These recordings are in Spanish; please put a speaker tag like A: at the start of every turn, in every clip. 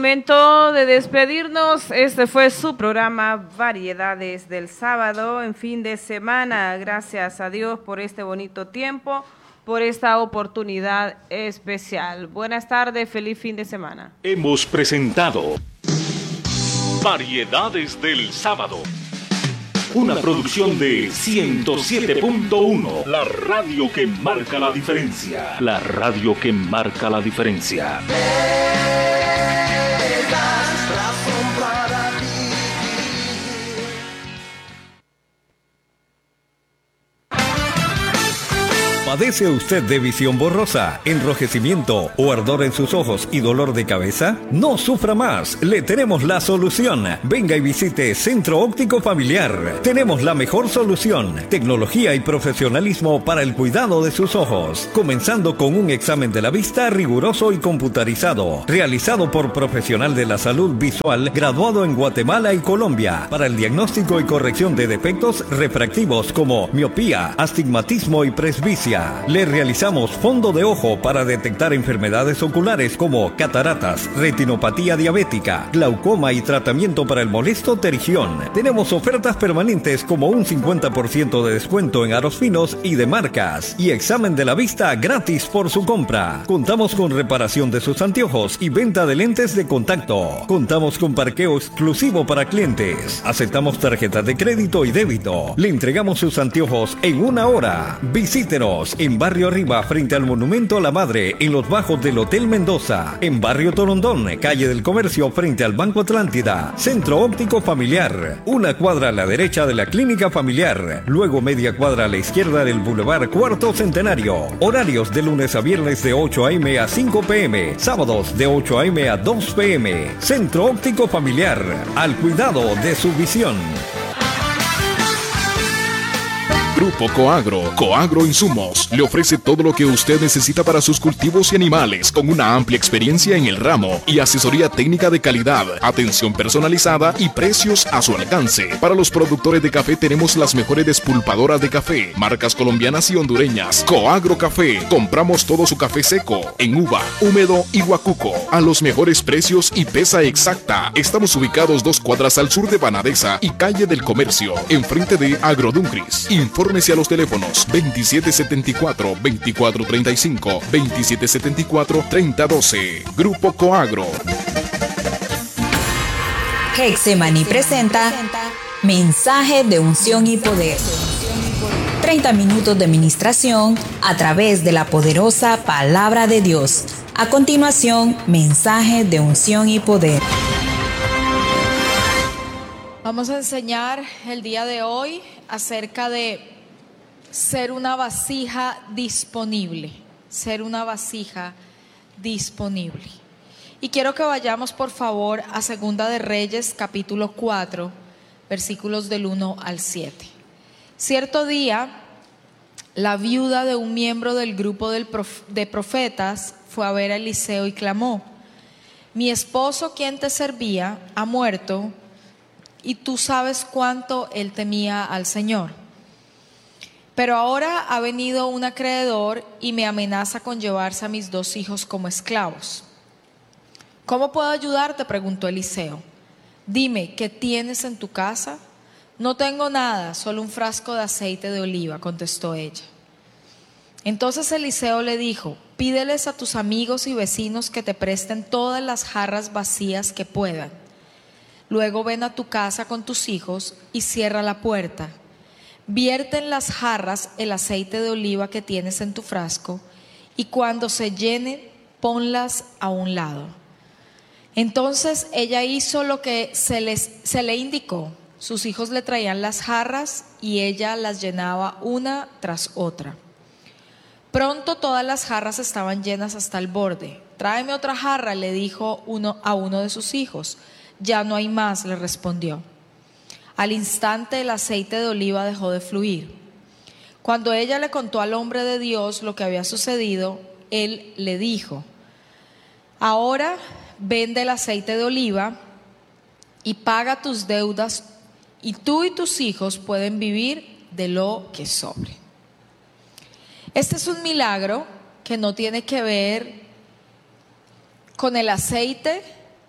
A: Momento de despedirnos. Este fue su programa Variedades del Sábado en fin de semana. Gracias a Dios por este bonito tiempo, por esta oportunidad especial. Buenas tardes, feliz fin de semana.
B: Hemos presentado Variedades del Sábado, una producción de 107.1, la radio que marca la diferencia. La radio que marca la diferencia.
C: ¿Padece usted de visión borrosa, enrojecimiento o ardor en sus ojos y dolor de cabeza? No sufra más, le tenemos la solución. Venga y visite Centro Óptico Familiar. Tenemos la mejor solución, tecnología y profesionalismo para el cuidado de sus ojos, comenzando con un examen de la vista riguroso y computarizado, realizado por profesional de la salud visual graduado en Guatemala y Colombia, para el diagnóstico y corrección de defectos refractivos como miopía, astigmatismo y presbicia. Le realizamos fondo de ojo para detectar enfermedades oculares como cataratas, retinopatía diabética, glaucoma y tratamiento para el molesto terigión. Tenemos ofertas permanentes como un 50% de descuento en aros finos y de marcas, y examen de la vista gratis por su compra. Contamos con reparación de sus anteojos y venta de lentes de contacto. Contamos con parqueo exclusivo para clientes. Aceptamos tarjetas de crédito y débito. Le entregamos sus anteojos en 1 hora. Visítenos en Barrio Arriba, frente al Monumento a la Madre, en los bajos del Hotel Mendoza. En Barrio Torondón, calle del Comercio, frente al Banco Atlántida. Centro Óptico Familiar, 1 cuadra a la derecha de la Clínica Familiar, luego media cuadra a la izquierda del Boulevard Cuarto Centenario. Horarios de lunes a viernes de 8 a.m. a 5 p.m., sábados de 8 a.m. a 2 p.m. Centro Óptico Familiar, al cuidado de su visión.
D: Grupo Coagro, Coagro Insumos, le ofrece todo lo que usted necesita para sus cultivos y animales, con una amplia experiencia en el ramo y asesoría técnica de calidad, atención personalizada y precios a su alcance. Para los productores de café tenemos las mejores despulpadoras de café, marcas colombianas y hondureñas. Coagro Café, compramos todo su café seco, en uva, húmedo y guacuco, a los mejores precios y pesa exacta. Estamos ubicados 2 cuadras al sur de Banadesa y calle del Comercio, enfrente de Agroduncris. Infórmese a los teléfonos 2774-2435, 2774-3012. Grupo Coagro.
E: Hexemaní presenta Mensaje de Unción y Poder. 30 minutos de ministración a través de la poderosa palabra de Dios. A continuación, Mensaje de Unción y Poder.
F: Vamos a enseñar el día de hoy acerca de ser una vasija disponible. Ser una vasija disponible. Y quiero que vayamos por favor a Segunda de Reyes, capítulo 4, versículos del 1 al 7. Cierto día, la viuda de un miembro del grupo de profetas fue a ver a Eliseo y clamó: mi esposo, quien te servía, ha muerto, y tú sabes cuánto él temía al Señor. Pero ahora ha venido un acreedor y me amenaza con llevarse a mis 2 hijos como esclavos. ¿Cómo puedo ayudarte?, preguntó Eliseo. Dime, ¿qué tienes en tu casa? No tengo nada, solo un frasco de aceite de oliva, contestó ella. Entonces Eliseo le dijo: pídeles a tus amigos y vecinos que te presten todas las jarras vacías que puedan. Luego ven a tu casa con tus hijos y cierra la puerta. Vierte en las jarras el aceite de oliva que tienes en tu frasco, y cuando se llenen, ponlas a un lado. Entonces ella hizo lo que se le indicó. Sus hijos le traían las jarras y ella las llenaba una tras otra. Pronto todas las jarras estaban llenas hasta el borde. Tráeme otra jarra, le dijo a uno de sus hijos. Ya no hay más, le respondió. Al instante el aceite de oliva dejó de fluir. Cuando ella le contó al hombre de Dios lo que había sucedido, él le dijo: ahora vende el aceite de oliva y paga tus deudas, y tú y tus hijos pueden vivir de lo que sobre. Este es un milagro que no tiene que ver con el aceite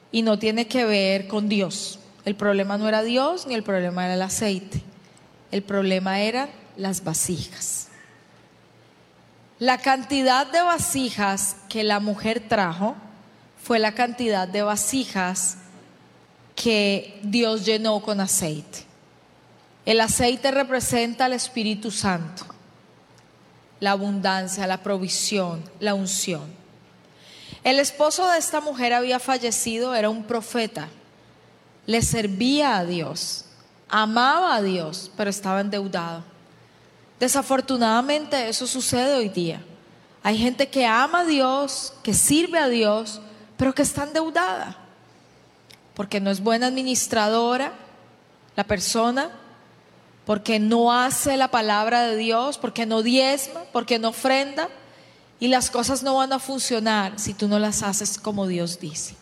F: y no tiene que ver con Dios. El problema no era Dios ni el problema era el aceite. El problema eran las vasijas. La cantidad de vasijas que la mujer trajo fue la cantidad de vasijas que Dios llenó con aceite. El aceite representa al Espíritu Santo, la abundancia, la provisión, la unción. El esposo de esta mujer había fallecido, era un profeta, le servía a Dios, amaba a Dios, pero estaba endeudado. Desafortunadamente eso sucede hoy día. Hay gente que ama a Dios, que sirve a Dios, pero que está endeudada, porque no es buena administradora la persona, porque no hace la palabra de Dios, porque no diezma, porque no ofrenda, y las cosas no van a funcionar si tú no las haces como Dios dice.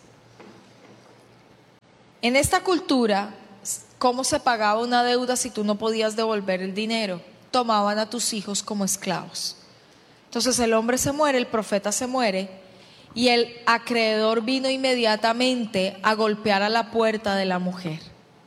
F: En esta cultura, ¿cómo se pagaba una deuda si tú no podías devolver el dinero? Tomaban a tus hijos como esclavos. Entonces el hombre se muere, el profeta se muere, y el acreedor vino inmediatamente a golpear a la puerta de la mujer.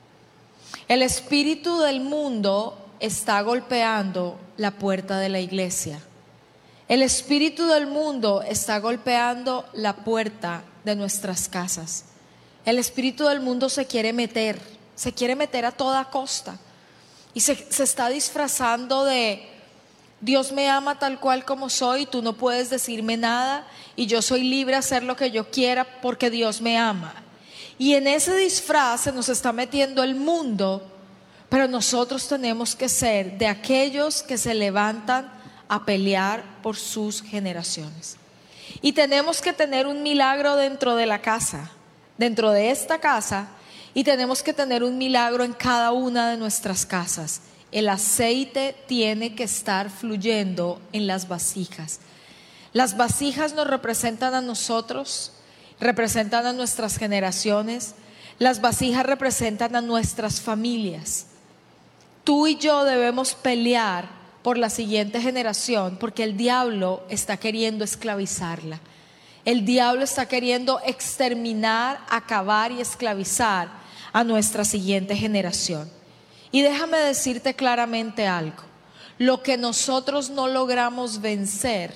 F: El espíritu del mundo está golpeando la puerta de la iglesia. El espíritu del mundo está golpeando la puerta de nuestras casas. El espíritu del mundo se quiere meter a toda costa. Y se está disfrazando de: Dios me ama tal cual como soy, tú no puedes decirme nada y yo soy libre a hacer lo que yo quiera porque Dios me ama. Y en ese disfraz se nos está metiendo el mundo, pero nosotros tenemos que ser de aquellos que se levantan a pelear por sus generaciones. Y tenemos que tener un milagro dentro de la casa, dentro de esta casa, y tenemos que tener un milagro en cada una de nuestras casas. El aceite tiene que estar fluyendo en las vasijas. Las vasijas nos representan a nosotros, representan a nuestras generaciones. Las vasijas representan a nuestras familias. Tú y yo debemos pelear por la siguiente generación, porque el diablo está queriendo esclavizarla. El diablo está queriendo exterminar, acabar y esclavizar a nuestra siguiente generación. Y déjame decirte claramente algo: lo que nosotros no logramos vencer,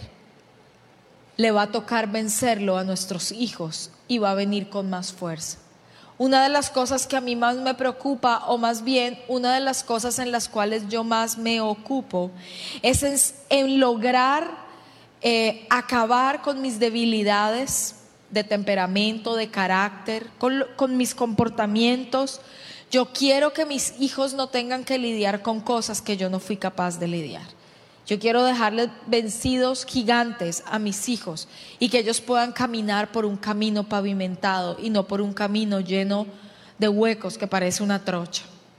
F: le va a tocar vencerlo a nuestros hijos y va a venir con más fuerza. Una de las cosas que a mí más me preocupa, o más bien una de las cosas en las cuales yo más me ocupo, es en lograr acabar con mis debilidades de temperamento, de carácter, con mis comportamientos. Yo quiero que mis hijos no tengan que lidiar con cosas que yo no fui capaz de lidiar. Yo quiero dejarles vencidos gigantes a mis hijos y que ellos puedan caminar por un camino pavimentado y no por un camino lleno de huecos que parece una trocha.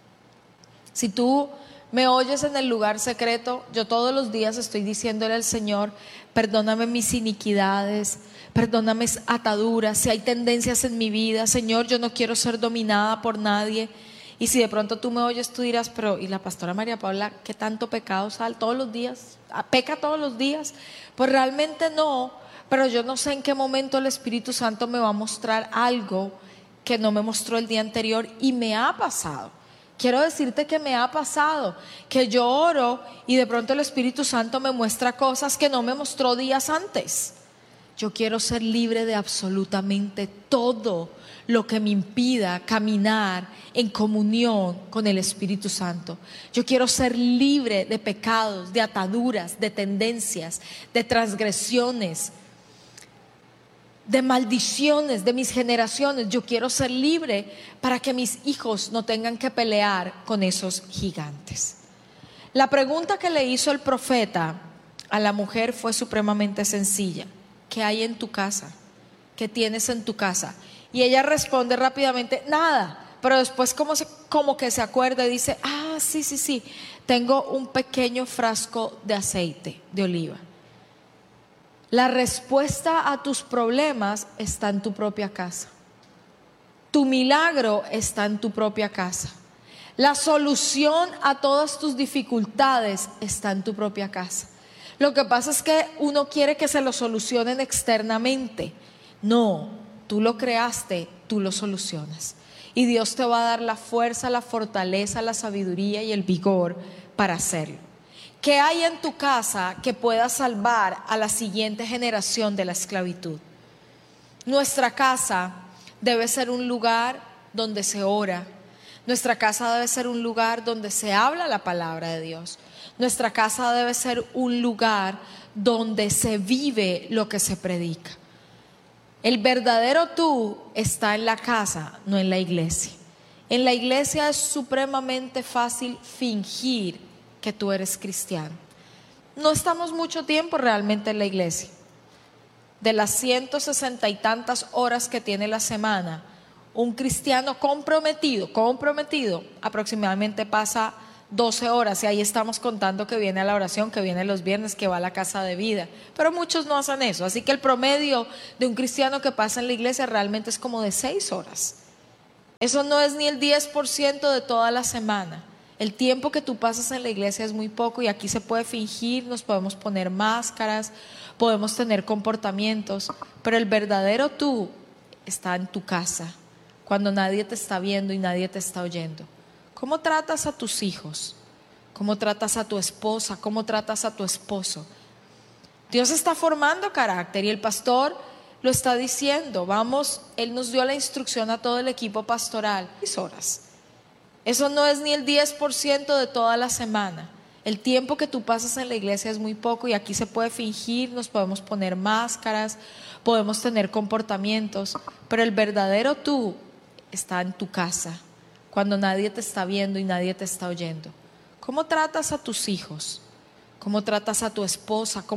F: Si tú me oyes en el lugar secreto, yo todos los días estoy diciéndole al Señor: perdóname mis iniquidades, perdóname mis ataduras, si hay tendencias en mi vida, Señor, yo no quiero ser dominada por nadie. Y si de pronto tú me oyes, tú dirás: pero ¿y la pastora María Paula qué tanto pecado sale todos los días? ¿Peca todos los días? Pues realmente no, pero yo no sé en qué momento el Espíritu Santo me va a mostrar algo que no me mostró el día anterior, y me ha pasado. Quiero decirte que me ha pasado, que yo oro y de pronto el Espíritu Santo me muestra cosas que no me mostró días antes. Yo quiero ser libre de absolutamente todo lo que me impida caminar en comunión con el Espíritu Santo. Yo quiero ser libre de pecados, de ataduras, de tendencias, de transgresiones, de maldiciones de mis generaciones. Yo quiero ser libre para que mis hijos no tengan que pelear con esos gigantes. La pregunta que le hizo el profeta a la mujer fue supremamente sencilla: ¿qué hay en tu casa? ¿Qué tienes en tu casa? Y ella responde rápidamente: nada. Pero después como que se acuerda y dice: sí, tengo un pequeño frasco de aceite de oliva. La respuesta a tus problemas está en tu propia casa. Tu milagro está en tu propia casa. La solución a todas tus dificultades está en tu propia casa. Lo que pasa es que uno quiere que se lo solucionen externamente. No, tú lo creaste tú lo solucionas. Y Dios te va a dar la fuerza, la fortaleza, la sabiduría y el vigor para hacerlo. ¿Qué hay en tu casa que pueda salvar a la siguiente generación de la esclavitud? Nuestra casa debe ser un lugar donde se ora. Nuestra casa debe ser un lugar donde se habla la palabra de Dios. Nuestra casa debe ser un lugar donde se vive lo que se predica. El verdadero tú está en la casa, no en la iglesia. En la iglesia es supremamente fácil fingir que tú eres cristiano. No estamos mucho tiempo realmente en la iglesia. De las 160 y tantas horas que tiene la semana, un cristiano comprometido, aproximadamente pasa 12 horas, y ahí estamos contando que viene a la oración, que viene los viernes, que va a la casa de vida. Pero muchos no hacen eso, así que el promedio de un cristiano que pasa en la iglesia realmente es como de 6 horas. Eso no es ni el 10% de toda la semana. El tiempo que tú pasas en la iglesia es muy poco, y aquí se puede fingir, nos podemos poner máscaras, podemos tener comportamientos, pero el verdadero tú está en tu casa, cuando nadie te está viendo y nadie te está oyendo. ¿Cómo tratas a tus hijos? ¿Cómo tratas a tu esposa? ¿Cómo tratas a tu esposo? Dios está formando carácter, y el pastor lo está diciendo. Él nos dio la instrucción a todo el equipo pastoral. 6 horas. Eso no es ni el 10% de toda la semana. El tiempo que tú pasas en la iglesia es muy poco, y aquí se puede fingir, nos podemos poner máscaras, podemos tener comportamientos, pero el verdadero tú está en tu casa, cuando nadie te está viendo y nadie te está oyendo. ¿Cómo tratas a tus hijos? ¿Cómo tratas a tu esposa?